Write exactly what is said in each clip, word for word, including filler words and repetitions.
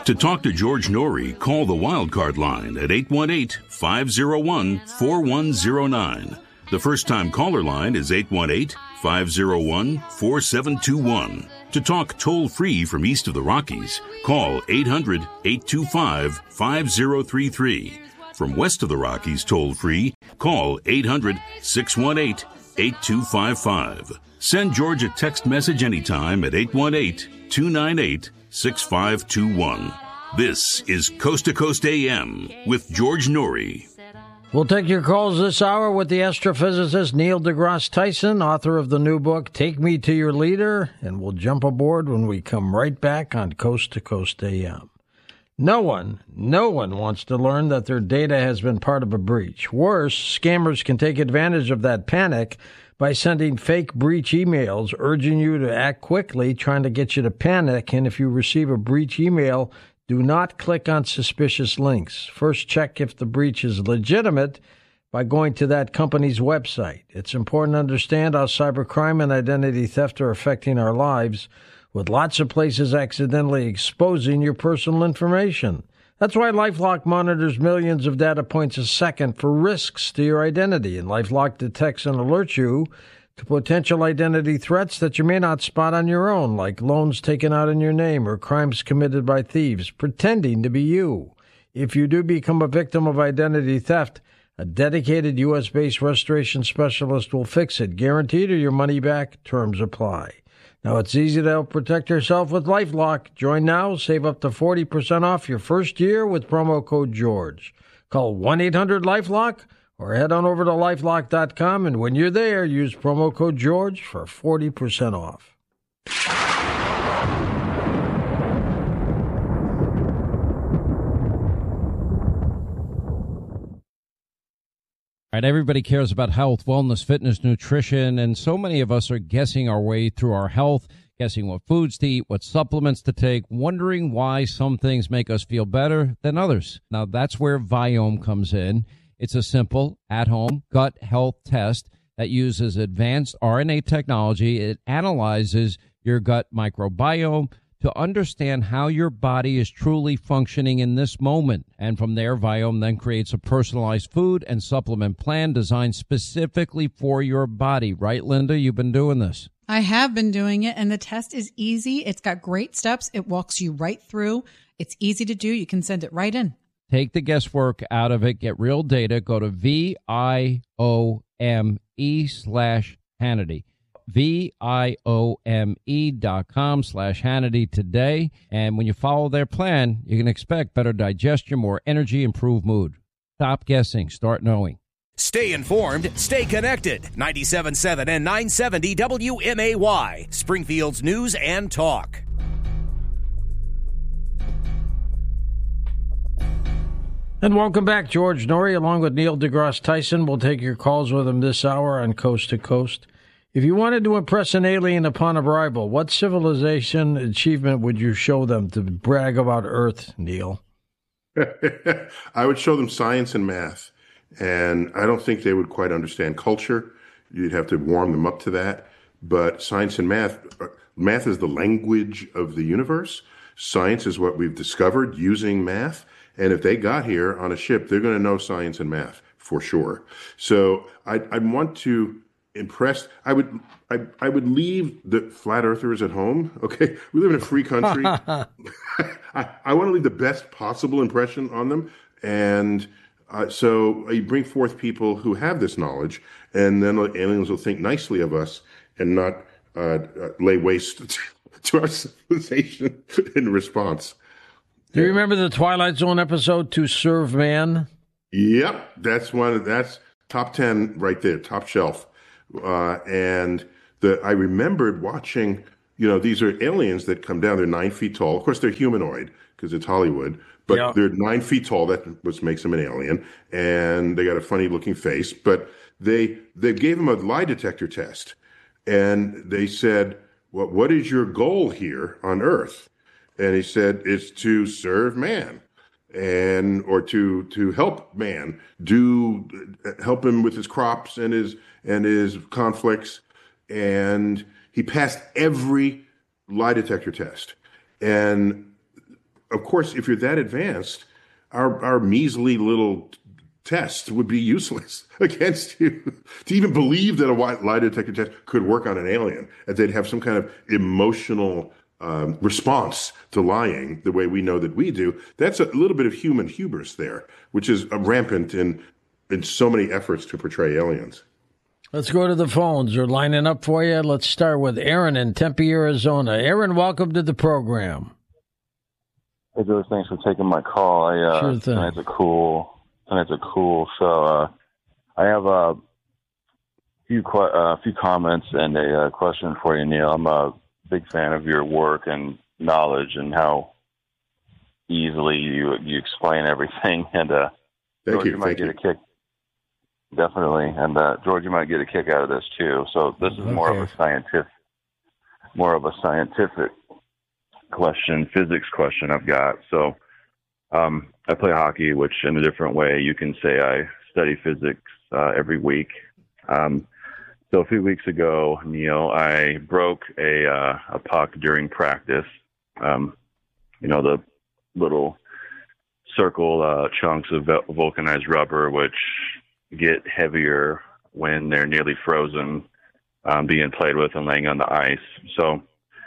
To talk to George Norrie, call the Wildcard line at eight one eight, five oh one, four one oh nine. The first-time caller line is eight one eight, five oh one, four seven two one. To talk toll-free from east of the Rockies, call eight hundred, eight two five, five oh three three. From west of the Rockies toll-free, call eight hundred, six one eight, eight two five five. Send George a text message anytime at eight one eight, two nine eight, six five two one. This is Coast to Coast A M with George Norrie. We'll take your calls this hour with the astrophysicist Neil deGrasse Tyson, author of the new book, Take Me to Your Leader, and we'll jump aboard when we come right back on Coast to Coast A M. No one, no one wants to learn that their data has been part of a breach. Worse, scammers can take advantage of that panic by sending fake breach emails, urging you to act quickly, trying to get you to panic, and if you receive a breach email, do not click on suspicious links. First, check if the breach is legitimate by going to that company's website. It's important to understand how cybercrime and identity theft are affecting our lives, with lots of places accidentally exposing your personal information. That's why LifeLock monitors millions of data points a second for risks to your identity, and LifeLock detects and alerts you to potential identity threats that you may not spot on your own, like loans taken out in your name or crimes committed by thieves pretending to be you. If you do become a victim of identity theft, a dedicated U S-based restoration specialist will fix it, guaranteed, or your money back. Terms apply. Now, it's easy to help protect yourself with LifeLock. Join now, save up to forty percent off your first year with promo code George. Call one eight hundred LifeLock or head on over to lifelock dot com, and when you're there, use promo code George for forty percent off. All right, everybody cares about health, wellness, fitness, nutrition, and so many of us are guessing our way through our health, guessing what foods to eat, what supplements to take, wondering why some things make us feel better than others. Now, that's where Viome comes in. It's a simple, at-home gut health test that uses advanced R N A technology. It analyzes your gut microbiome to understand how your body is truly functioning in this moment. And from there, Viome then creates a personalized food and supplement plan designed specifically for your body. Right, Linda? You've been doing this. I have been doing it, and the test is easy. It's got great steps. It walks you right through. It's easy to do. You can send it right in. Take the guesswork out of it. Get real data. Go to V-I-O-M-E slash Hannity. V-I-O-M-E dot com slash Hannity today. And when you follow their plan, you can expect better digestion, more energy, improved mood. Stop guessing. Start knowing. Stay informed. Stay connected. ninety-seven point seven and nine seventy W M A Y. Springfield's News and Talk. And welcome back, George Norrie, along with Neil deGrasse Tyson. We'll take your calls with him this hour on Coast to Coast. If you wanted to impress an alien upon arrival, what civilization achievement would you show them to brag about Earth, Neil? I would show them science and math, and I don't think they would quite understand culture. You'd have to warm them up to that. But science and math, math is the language of the universe. Science is what we've discovered using math. And if they got here on a ship, they're going to know science and math for sure. So I, I want to impress. I would I, I would leave the flat earthers at home. Okay, we live in a free country. I, I want to leave the best possible impression on them. And uh, so I bring forth people who have this knowledge, and then aliens will think nicely of us and not uh, uh, lay waste to our civilization in response. Do you remember the Twilight Zone episode, To Serve Man? Yep, that's one. That's top ten right there, top shelf. Uh, and the I remembered watching, you know, these are aliens that come down. They're nine feet tall. Of course, they're humanoid because it's Hollywood, but yeah. They're nine feet tall. That what makes them an alien. And they got a funny looking face. But they they gave him a lie detector test, and they said, "Well, what is your goal here on Earth?" And he said, "It's to serve man, and or to to help man do help him with his crops and his and his conflicts." And he passed every lie detector test. And of course, if you're that advanced, our our measly little test would be useless against you. To even believe that a lie detector test could work on an alien, that they'd have some kind of emotional um, response to lying the way we know that we do, that's a little bit of human hubris there, which is uh, rampant in in so many efforts to portray aliens. Let's go to the phones. They're lining up for you. Let's start with Aaron in Tempe, Arizona. Aaron, welcome to the program. Hey, George, thanks for taking my call. I, uh, sure thing. Tonight's a cool, tonight's a cool show. Uh, I have a few qu- uh, few comments and a uh, question for you, Neil. I'm a big fan of your work and knowledge and how easily you you explain everything. And uh, Thank George, you. you might Thank get you. a kick. Definitely, and uh, George, you might get a kick out of this too. So this is more Okay. of a scientific, more of a scientific question, physics question I've got. So um, I play hockey, which in a different way you can say I study physics uh, every week. Um, so a few weeks ago, Neil, I broke a uh, a puck during practice. Um, you know, the little circle uh, chunks of vulcanized rubber, which get heavier when they're nearly frozen, um, being played with and laying on the ice. So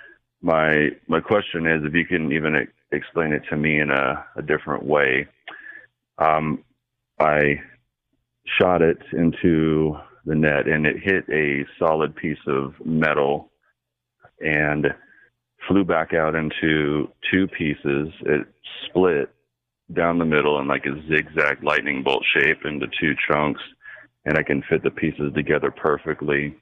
my my question is, if you can even e- explain it to me in a, a different way. Um, I shot it into the net, and it hit a solid piece of metal and flew back out into two pieces. It split down the middle in like a zigzag lightning bolt shape into two chunks, and I can fit the pieces together perfectly.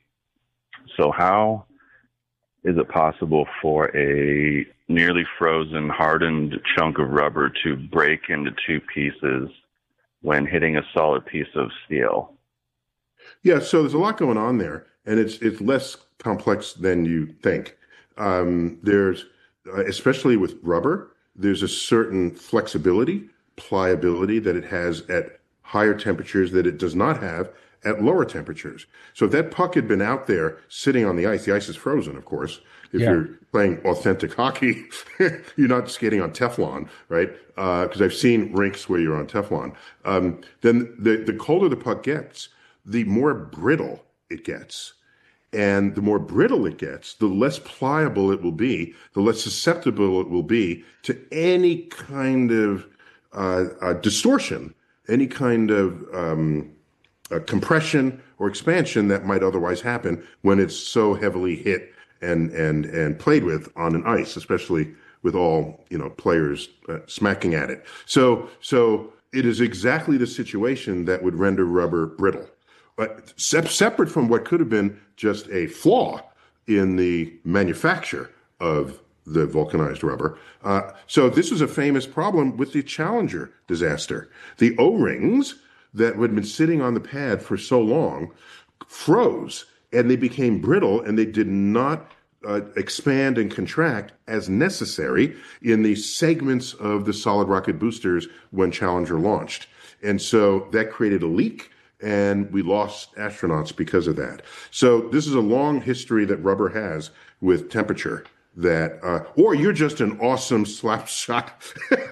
So how is it possible for a nearly frozen, hardened chunk of rubber to break into two pieces when hitting a solid piece of steel? Yeah, so there's a lot going on there, and it's it's less complex than you think. Um, there's, uh, especially with rubber, there's a certain flexibility, pliability that it has at higher temperatures that it does not have at lower temperatures. So if that puck had been out there sitting on the ice, the ice is frozen, of course. If Yeah. you're playing authentic hockey, you're not skating on Teflon, right? Because uh, I've seen rinks where you're on Teflon. Um, then the, the colder the puck gets, the more brittle it gets. And the more brittle it gets, the less pliable it will be, the less susceptible it will be to any kind of uh, uh, distortion, any kind of um, uh, compression or expansion that might otherwise happen when it's so heavily hit and and and played with on an ice, especially with all you know players uh, smacking at it. So so it is exactly the situation that would render rubber brittle. But se- separate from what could have been just a flaw in the manufacture of the vulcanized rubber. Uh, so this was a famous problem with the Challenger disaster. The O-rings that had been sitting on the pad for so long froze, and they became brittle, and they did not uh, expand and contract as necessary in the segments of the solid rocket boosters when Challenger launched. And so that created a leak, and we lost astronauts because of that. So this is a long history that rubber has with temperature that, uh, or you're just an awesome slap shot.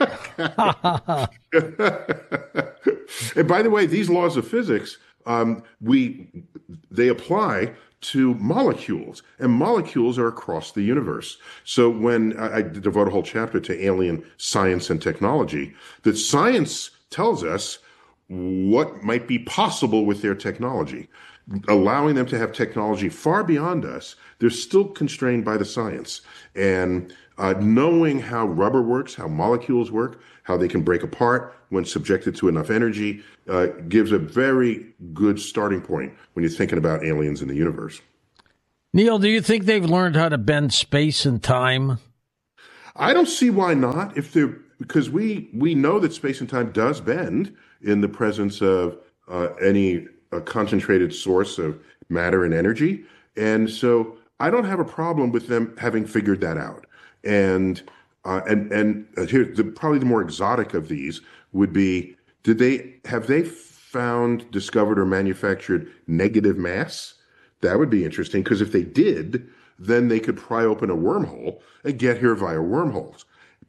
And by the way, these laws of physics, um, we, they apply to molecules, and molecules are across the universe. So when I, I devote a whole chapter to alien science and technology, that science tells us what might be possible with their technology, allowing them to have technology far beyond us. They're still constrained by the science. And uh, knowing how rubber works, how molecules work, how they can break apart when subjected to enough energy, uh, gives a very good starting point when you're thinking about aliens in the universe. Neil, do you think they've learned how to bend space and time? I don't see why not. If they're because we we know that space and time does bend in the presence of uh, any uh, concentrated source of matter and energy, and so I don't have a problem with them having figured that out. And uh, and and uh, here, the, probably the more exotic of these would be: did they have they found, discovered, or manufactured negative mass? That would be interesting, because if they did, then they could pry open a wormhole and get here via wormholes.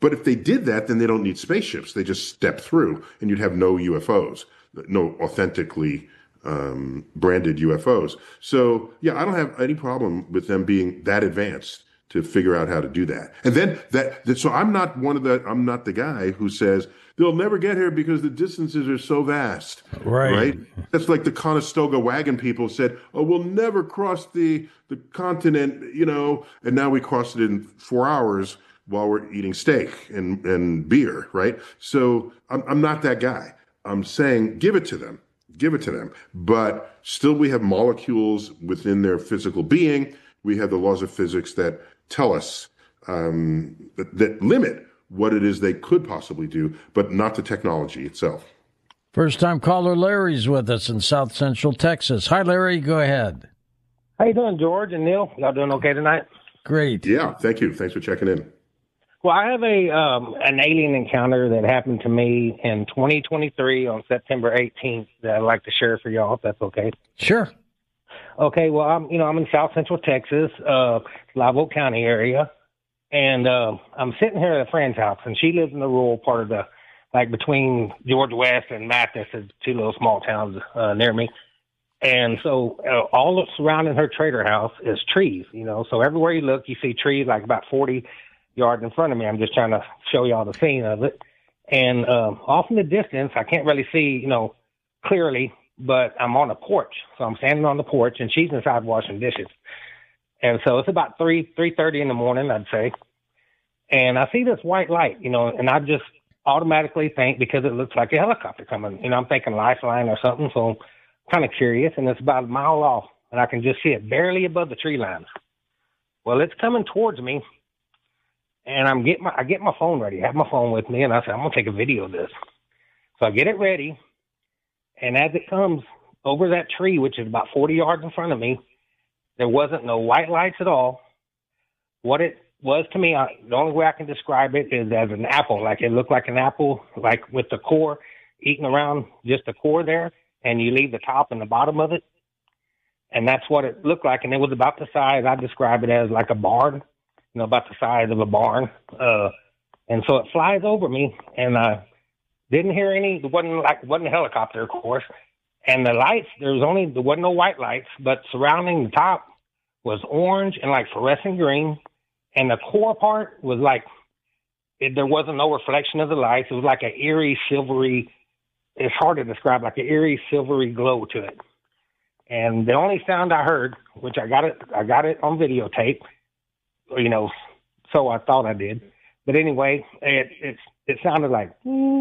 But if they did that, then they don't need spaceships. They just step through, and you'd have no U F Os, no authentically um, branded U F Os. So, yeah, I don't have any problem with them being that advanced to figure out how to do that. And then that, that so I'm not one of the, I'm not the guy who says they'll never get here because the distances are so vast. Right. Right. That's like the Conestoga wagon people said, oh, we'll never cross the, the continent, you know, and now we crossed it in four hours while we're eating steak and, and beer. Right. So I'm, I'm not that guy. I'm saying give it to them, give it to them. But still we have molecules within their physical being. We have the laws of physics that tell us um, that, that limit what it is they could possibly do, but not the technology itself. First time caller Larry's with us in South Central Texas. Hi, Larry. Go ahead. How you doing, George and Neil? Y'all doing okay tonight? Great. Yeah, thank you. Thanks for checking in. Well, I have a um, an alien encounter that happened to me in twenty twenty-three on September eighteenth that I'd like to share for y'all, if that's okay. Sure. Okay, well, I'm you know I'm in South Central Texas, uh, Live Oak County area, and uh, I'm sitting here at a friend's house, and she lives in the rural part of the, like between George West and Mathis, is two little small towns uh, near me, and so uh, all that's surrounding her trailer house is trees, you know. So everywhere you look, you see trees like about forty yards in front of me. I'm just trying to show y'all the scene of it, and uh, off in the distance, I can't really see, you know, clearly. But I'm on a porch, so I'm standing on the porch, and she's inside washing dishes. And so it's about three three thirty in the morning, I'd say. And I see this white light, you know, and I just automatically think because it looks like a helicopter coming. You know, I'm thinking Lifeline or something, so I'm kind of curious. And it's about a mile off, and I can just see it barely above the tree line. Well, it's coming towards me, and I'm get my I get my phone ready. I have my phone with me, and I said I'm gonna take a video of this. So I get it ready. And as it comes over that tree, which is about forty yards in front of me, there wasn't no white lights at all. What it was to me, I, the only way I can describe it is as an apple. Like it looked like an apple, like with the core eating around just the core there, and you leave the top and the bottom of it. And that's what it looked like. And it was about the size, I describe it as like a barn, you know, about the size of a barn. Uh, and so it flies over me, and I didn't hear any, it wasn't like, wasn't a helicopter, of course. And the lights, there was only, there wasn't no white lights, but surrounding the top was orange and like fluorescent green. And the core part was like, it, there wasn't no reflection of the lights. It was like an eerie, silvery, it's hard to describe, like an eerie, silvery glow to it. And the only sound I heard, which I got it, I got it on videotape, you know, so I thought I did. But anyway, it, it's, it sounded like,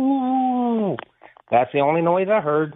ooh. That's the only noise I heard.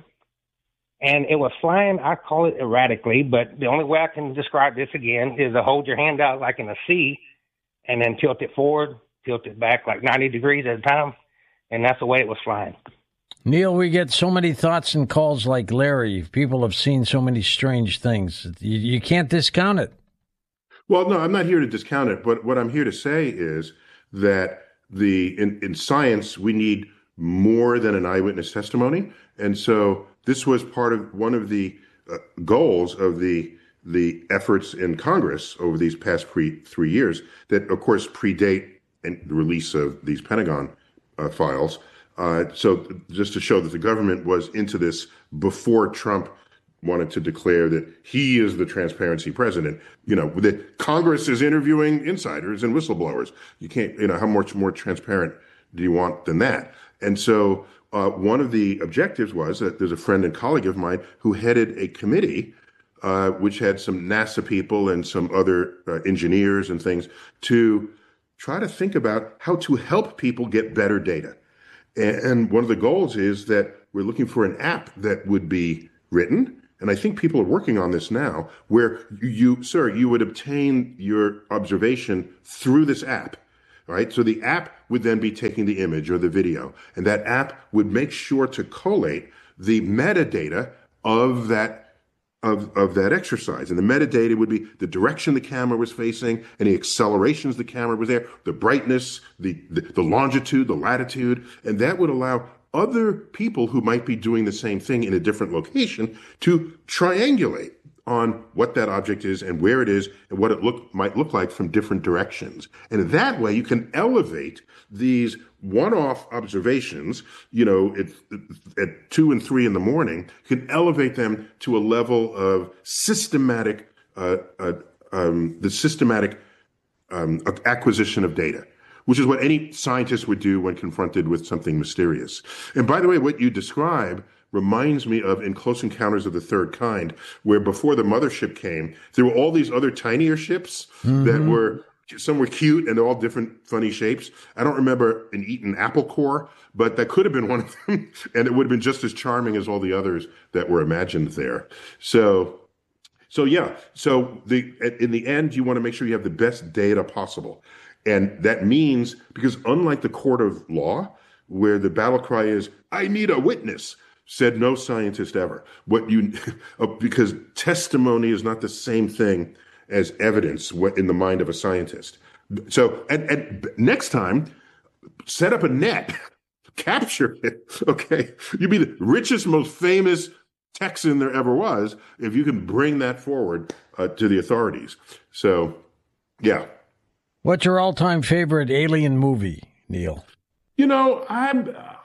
And it was flying, I call it erratically, but the only way I can describe this again is to hold your hand out like in a C and then tilt it forward, tilt it back like ninety degrees at a time. And that's the way it was flying. Neil, we get so many thoughts and calls like Larry. People have seen so many strange things. You, you can't discount it. Well, no, I'm not here to discount it, but what I'm here to say is that the in, in science, we need more than an eyewitness testimony. And so this was part of one of the uh, goals of the the efforts in Congress over these past pre, three years that, of course, predate and the release of these Pentagon uh, files. Uh, so just to show that the government was into this before Trump wanted to declare that he is the transparency president, you know, that Congress is interviewing insiders and whistleblowers. You can't, you know, how much more transparent do you want than that? And so uh, one of the objectives was that there's a friend and colleague of mine who headed a committee uh, which had some NASA people and some other uh, engineers and things to try to think about how to help people get better data. And one of the goals is that we're looking for an app that would be written, and I think people are working on this now, where you, sir, you would obtain your observation through this app, right? So the app would then be taking the image or the video, and that app would make sure to collate the metadata of that Of, of that exercise. And the metadata would be the direction the camera was facing, any accelerations the camera was there, the brightness, the, the, the longitude, the latitude, and that would allow other people who might be doing the same thing in a different location to triangulate on what that object is and where it is and what it look might look like from different directions. And that way you can elevate these one-off observations, you know, at, at two and three in the morning, you can elevate them to a level of systematic, uh, uh, um, the systematic um, acquisition of data, which is what any scientist would do when confronted with something mysterious. And by the way, what you describe reminds me of in Close Encounters of the Third Kind, where before the mothership came, there were all these other tinier ships mm-hmm. that were, some were cute and they're all different funny shapes. I don't remember an Eaton apple core, but that could have been one of them. And it would have been just as charming as all the others that were imagined there. So, so yeah. So the, in the end, you want to make sure you have the best data possible. And that means, because unlike the court of law, where the battle cry is, I need a witness, said no scientist ever. What you, because testimony is not the same thing as evidence in the mind of a scientist. So, and, and next time, set up a net, capture it. Okay, you'd be the richest, most famous Texan there ever was if you can bring that forward uh, to the authorities. So, yeah. What's your all-time favorite alien movie, Neil? You know, I'm. Uh,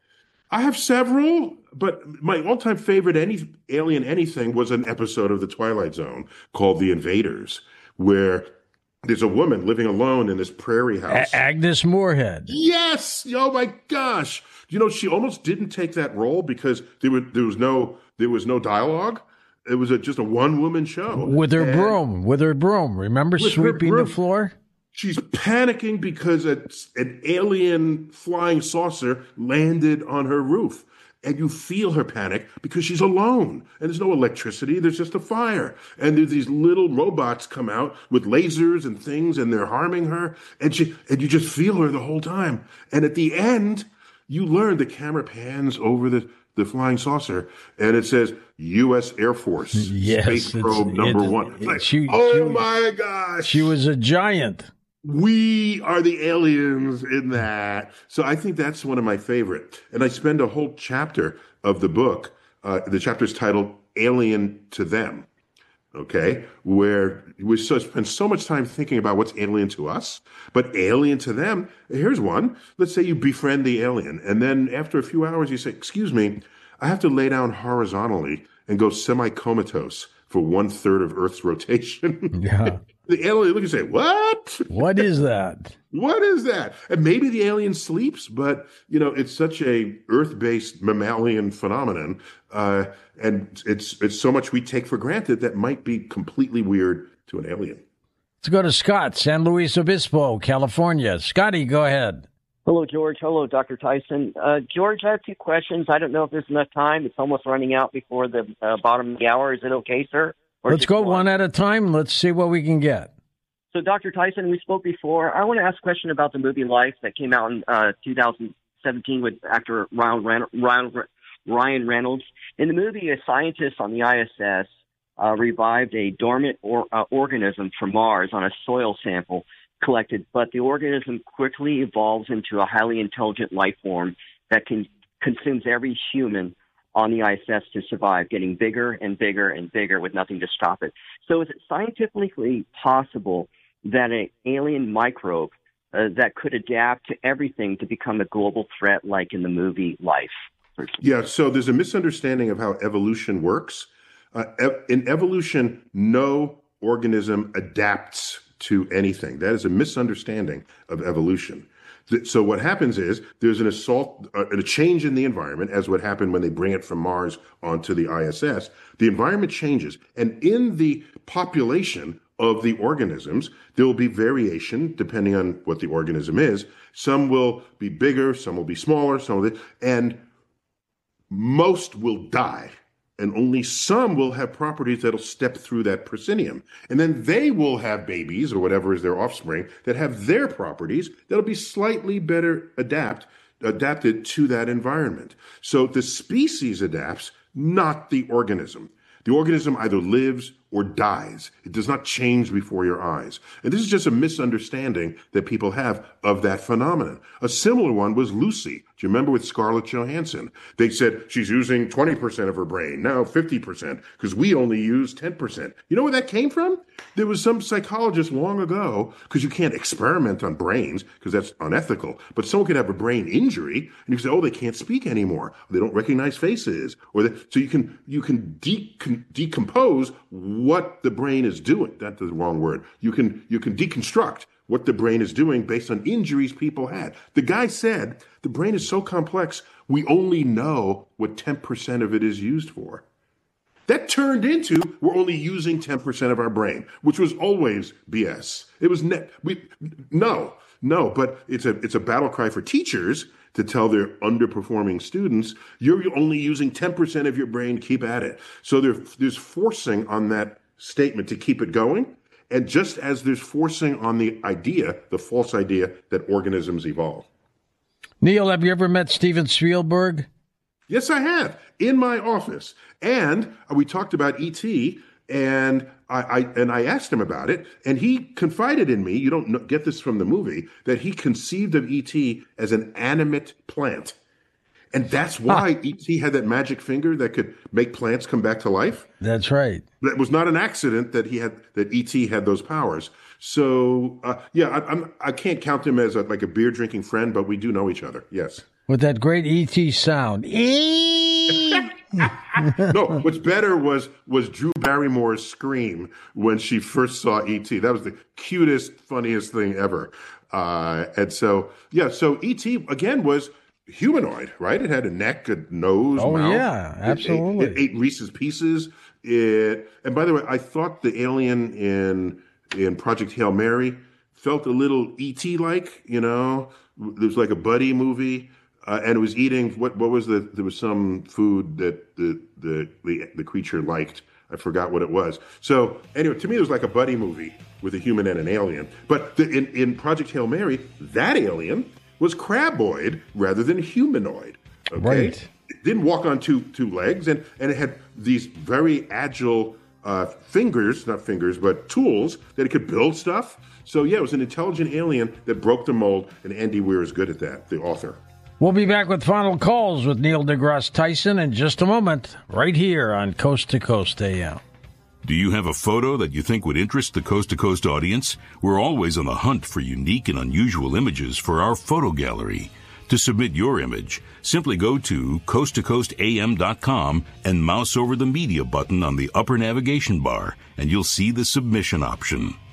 I have several, but my all-time favorite any alien anything was an episode of The Twilight Zone called The Invaders, where there's a woman living alone in this prairie house. A- Agnes Moorehead. Yes. Oh my gosh. You know, she almost didn't take that role because there was there was no there was no dialogue. It was a, just a one-woman show with her and broom. With her broom. Remember sweeping the floor? She's panicking because a, an alien flying saucer landed on her roof. And you feel her panic because she's alone. And there's no electricity. There's just a fire. And there's these little robots come out with lasers and things, and they're harming her. And she, and you just feel her the whole time. And at the end, you learn the camera pans over the, the flying saucer, and it says U S Air Force yes, Space Probe number it, one. It, like, she, oh, she, my gosh. She was a giant. We are the aliens in that. So I think that's one of my favorite. And I spend a whole chapter of the book. Uh, the chapter is titled Alien to Them. Okay. Where we so spend so much time thinking about what's alien to us, but alien to them. Here's one. Let's say you befriend the alien. And then after a few hours, you say, excuse me, I have to lay down horizontally and go semi-comatose for one third of Earth's rotation. Yeah. The alien look and say, what? What is that? What is that? And maybe the alien sleeps, but, you know, it's such a Earth-based mammalian phenomenon. Uh, and it's it's so much we take for granted that might be completely weird to an alien. Let's go to Scott, San Luis Obispo, California. Scotty, go ahead. Hello, George. Hello, Doctor Tyson. Uh, George, I have two questions. I don't know if there's enough time. It's almost running out before the uh, bottom of the hour. Is it okay, sir? Or Let's go one? one at a time. Let's see what we can get. So, Doctor Tyson, we spoke before. I want to ask a question about the movie Life that came out in uh, two thousand seventeen with actor Ryan, Ryan, Ryan Reynolds. In the movie, a scientist on the I S S uh, revived a dormant or, uh, organism from Mars on a soil sample collected, but the organism quickly evolves into a highly intelligent life form that can consumes every human on the I S S to survive, getting bigger and bigger and bigger with nothing to stop it. So is it scientifically possible that an alien microbe uh, that could adapt to everything to become a global threat like in the movie Life? Yeah, so there's a misunderstanding of how evolution works. Uh, ev- in evolution, no organism adapts to anything. That is a misunderstanding of evolution. So what happens is there's an assault, uh, a change in the environment, as what happened when they bring it from Mars onto the I S S. The environment changes, and in the population of the organisms, there will be variation depending on what the organism is. Some will be bigger, some will be smaller, some will be, and most will die. And only some will have properties that'll step through that proscenium. And then they will have babies, or whatever is their offspring, that have their properties that'll be slightly better adapt, adapted to that environment. So the species adapts, not the organism. The organism either lives or dies. It does not change before your eyes. And this is just a misunderstanding that people have of that phenomenon. A similar one was Lucy, Do you remember with Scarlett Johansson? They said she's using twenty percent of her brain, now fifty percent, because we only use ten percent. You know where that came from? There was some psychologist long ago, because you can't experiment on brains, because that's unethical, but someone could have a brain injury, and you say, oh, they can't speak anymore. They don't recognize faces. or they, So you can you can de- decompose what the brain is doing. That's the wrong word. You can You can deconstruct what the brain is doing based on injuries people had. The guy said the brain is so complex, we only know what ten percent of it is used for. That turned into we're only using ten percent of our brain, which was always B S. It was ne- we no, no, but it's a it's a battle cry for teachers to tell their underperforming students, you're only using ten percent of your brain, keep at it. So there, there's forcing on that statement to keep it going. And just as there's forcing on the idea, the false idea that organisms evolve. Neil, have you ever met Steven Spielberg? Yes, I have, in my office. And we talked about E T, and I, I and I asked him about it, and he confided in me, you don't know, get this from the movie, that he conceived of E T as an animate plant. And that's why huh. E T had that magic finger that could make plants come back to life. That's right. That was not an accident that he had, that E T had those powers. So, uh, yeah, I, I'm, I can't count him as a, like a beer drinking friend, but we do know each other. Yes. With that great E T sound. No, what's better was was Drew Barrymore's scream when she first saw E T. That was the cutest, funniest thing ever. Uh, and so, yeah, so E T again was humanoid, right? It had a neck, a nose, oh, mouth. yeah, absolutely. It ate, it ate Reese's Pieces. It, and by the way, I thought the alien in in Project Hail Mary felt a little E T like, you know. There was like a buddy movie. Uh, and it was eating, what What was the, there was some food that the, the the the creature liked. I forgot what it was. So anyway, to me, it was like a buddy movie with a human and an alien. But the, in, in Project Hail Mary, that alien was craboid rather than humanoid. Okay? Right. It didn't walk on two two legs, and, and it had these very agile uh, fingers, not fingers, but tools that it could build stuff. So yeah, it was an intelligent alien that broke the mold, and Andy Weir is good at that, the author. We'll be back with Final Calls with Neil deGrasse Tyson in just a moment, right here on Coast to Coast A M. Do you have a photo that you think would interest the Coast to Coast audience? We're always on the hunt for unique and unusual images for our photo gallery. To submit your image, simply go to coast to coast a m dot com and mouse over the media button on the upper navigation bar, and you'll see the submission option.